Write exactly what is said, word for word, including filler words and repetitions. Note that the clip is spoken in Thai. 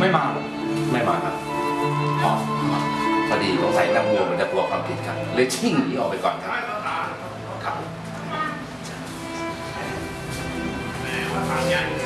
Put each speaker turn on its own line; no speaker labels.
ไม่มา
ไม่มาครับอ๋อพอดีสงสัยนางบัวมันจะกลัวความผิดครับเลยชิ่งหนีออกไปก่อนครับครับ